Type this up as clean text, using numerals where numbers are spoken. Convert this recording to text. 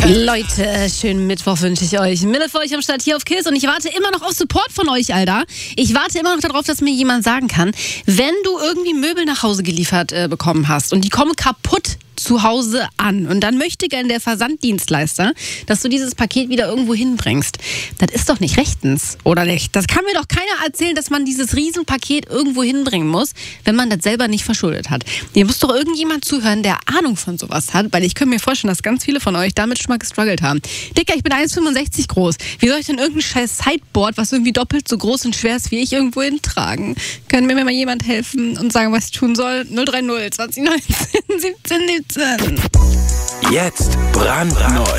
Leute, schönen Mittwoch wünsche ich euch. Mille für euch am Start hier auf KISS und ich warte immer noch auf Support von euch, Alter. Ich warte immer noch darauf, dass mir jemand sagen kann, wenn du irgendwie Möbel nach Hause geliefert bekommen hast und die kommen kaputt zu Hause an und dann möchte gern der Versanddienstleister, dass du dieses Paket wieder irgendwo hinbringst. Das ist doch nicht rechtens, oder nicht? Das kann mir doch keiner erzählen, dass man dieses Riesenpaket irgendwo hinbringen muss, wenn man das selber nicht verschuldet hat. Hier muss doch irgendjemand zuhören, der Ahnung von sowas hat, weil ich könnte mir vorstellen, dass ganz viele von euch damit schon mal gestruggelt haben. Dicker, ich bin 1,65 groß. Wie soll ich denn irgendein scheiß Sideboard, was irgendwie doppelt so groß und schwer ist wie ich, irgendwo hintragen? Können mir mal jemand helfen und sagen, was ich tun soll? 030 2019 17 17. Jetzt brandneu.